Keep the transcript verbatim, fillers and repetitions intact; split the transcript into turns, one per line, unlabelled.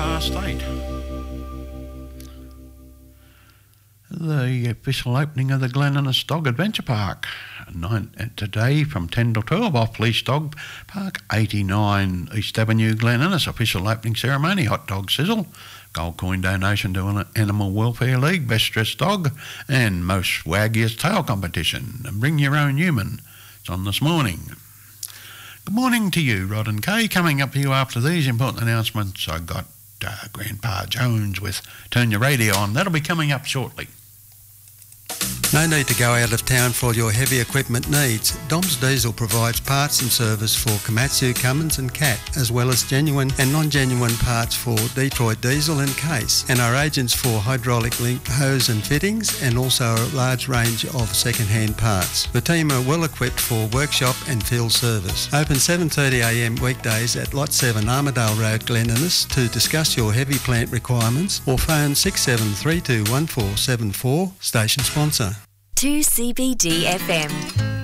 past eight. The official opening of the Glen Innes Dog Adventure Park Nine, today from ten till twelve off Leash Dog Park, eighty-nine East Avenue, Glen Innes. Official opening ceremony, hot dog sizzle, gold coin donation to an Animal Welfare League, best dressed dog, and most waggiest tail competition. And bring your own human. It's on this morning. Good morning to you, Rod and Kay. Coming up to you after these important announcements, I got uh, Grandpa Jones with Turn Your Radio On. That'll be coming up shortly.
No need to go out of town for all your heavy equipment needs. Dom's Diesel provides parts and service for Komatsu, Cummins and Cat, as well as genuine and non-genuine parts for Detroit Diesel and Case, and are agents for hydraulic link hose and fittings, and also a large range of second-hand parts. The team are well equipped for workshop and field service. Open seven thirty a m weekdays at Lot seven Armidale Road, Glen Innes, to discuss your heavy plant requirements, or phone six seven three two one four seven four, station sponsor.
two C B D F M.